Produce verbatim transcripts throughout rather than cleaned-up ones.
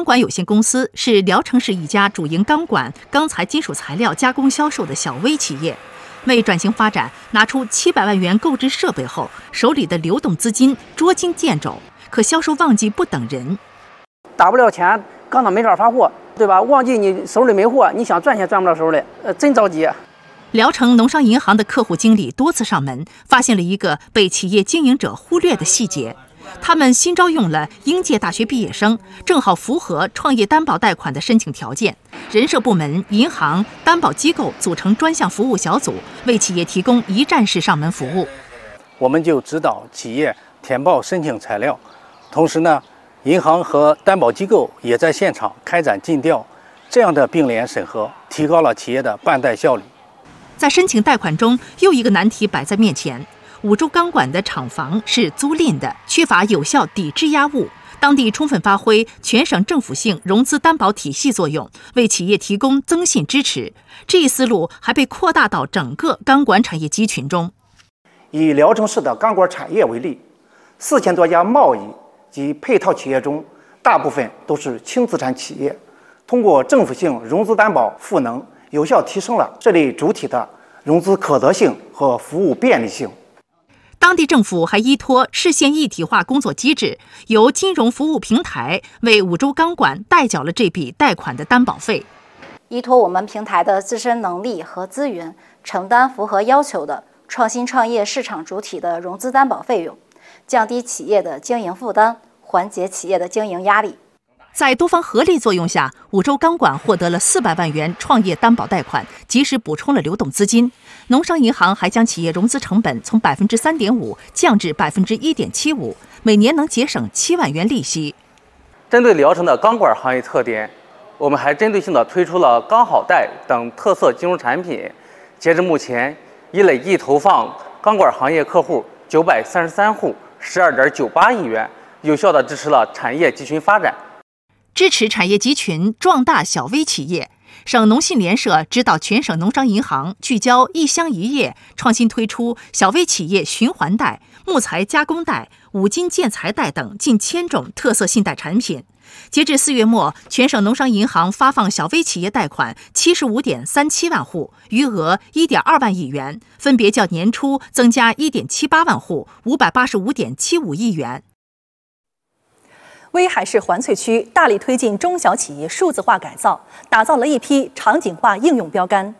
钢管有限公司是聊城市一家主营钢管、钢材金属材料加工销售的小微企业。为转型发展，拿出七百万元购置设备后，手里的流动资金捉襟见肘，可销售旺季不等人。 打不了钱，钢厂没法发货，对吧？旺季你手里没货，你想赚钱赚不到手里，呃，真着急。 聊城农商银行的客户经理多次上门，发现了一个被企业经营者忽略的细节。他们新招用了应届大学毕业生，正好符合创业担保贷款的申请条件。人社部门、银行、担保机构组成专项服务小组，为企业提供一站式上门服务。 我们就指导企业填报申请材料，同时呢，银行和担保机构也在现场开展尽调，这样的并联审核，提高了企业的办贷效率。 在申请贷款中，又一个难题摆在面前。五洲钢管的厂房是租赁的，缺乏有效抵质押物。当地充分发挥全省政府性融资担保体系作用，为企业提供增信支持。这一思路还被扩大到整个钢管产业集群中。 以聊城市的钢管产业为例，四千多家贸易及配套企业中，大部分都是轻资产企业。通过政府性融资担保赋能，有效提升了这类主体的融资可得性和服务便利性。 当地政府还依托市县一体化工作机制，由金融服务平台为五洲钢管代缴了这笔贷款的担保费。 依托我们平台的自身能力和资源，承担符合要求的创新创业市场主体的融资担保费用，降低企业的经营负担，缓解企业的经营压力。 在多方合力作用下，五洲钢管获得了四百万元创业担保贷款，及时补充了流动资金。农商银行还将企业融资成本从百分之三点五降至百分之一点七五，每年能节省七万元利息。 针对聊城的钢管行业特点，我们还针对性地推出了钢好贷等特色金融产品。截至目前，已累计投放钢管行业客户九百三十三户，十二点九八亿元，有效地支持了产业集群发展。 支持产业集群壮大小微企业，省农信联社指导全省农商银行聚焦一乡一业，创新推出小微企业循环贷、木材加工贷、五金建材贷等近千种特色信贷产品。截至四月末，全省农商银行发放小微企业贷款七十五点三七万户，余额一点二万亿元，分别较年初增加一点七八万户，五百八十五点七五亿元。 威海市环翠区大力推进中小企业数字化改造，打造了一批场景化应用标杆。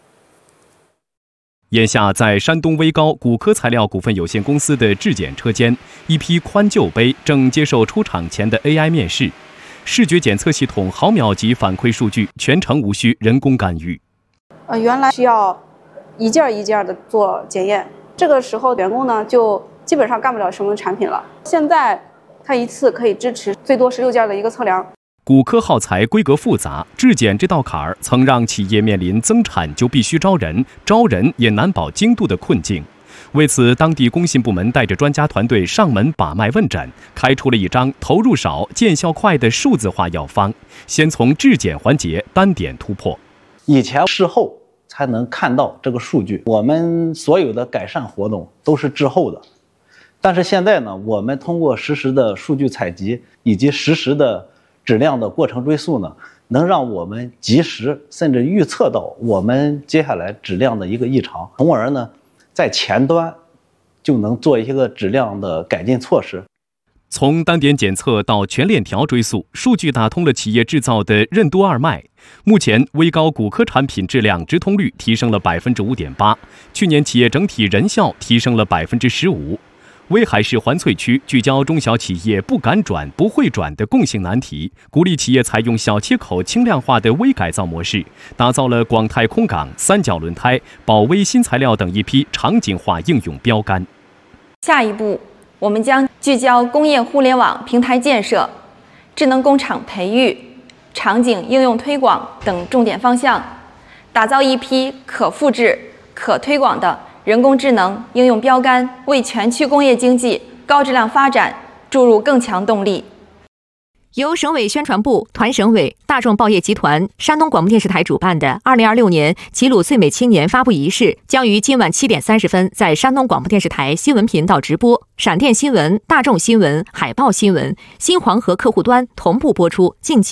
眼下，在山东威高骨科材料股份有限公司的质检车间，一批宽臼杯正接受出厂前的 A I 面试，视觉检测系统毫秒级反馈数据，全程无需人工干预。 呃，原来需要一件一件的做检验，这个时候员工呢就基本上干不了什么产品了。现在它一次可以支持最多十六件的一个测量。 骨科耗材规格复杂，质检这道坎儿曾让企业面临增产就必须招人，招人也难保精度的困境。为此，当地工信部门带着专家团队上门把脉问诊，开出了一张投入少、见效快的数字化药方。先从质检环节单点突破。 以前事后才能看到这个数据，我们所有的改善活动都是滞后的。但是现在呢，我们通过实时的数据采集以及实时的质量的过程追溯呢，能让我们及时甚至预测到我们接下来质量的一个异常，从而呢，在前端就能做一个质量的改进措施。 从单点检测到全链条追溯，数据打通了企业制造的任督二脉。目前，威高骨科产品质量直通率提升了百分之五点八，去年企业整体人效提升了百分之十五。威海市环翠区聚焦中小企业不敢转、不会转的共性难题，鼓励企业采用小切口、轻量化的微改造模式，打造了广泰空港、三角轮胎、宝威新材料等一批场景化应用标杆。 下一步，我们将聚焦工业互联网平台建设、智能工厂培育、场景应用推广等重点方向，打造一批可复制、可推广的人工智能应用标杆，为全区工业经济高质量发展注入更强动力。 由省委宣传部、团省委、大众报业集团、山东广播电视台主办的二零二六年齐鲁最美青年发布仪式将于今晚七点三十分在山东广播电视台新闻频道直播，闪电新闻、大众新闻、海报新闻、新黄河客户端同步播出，敬请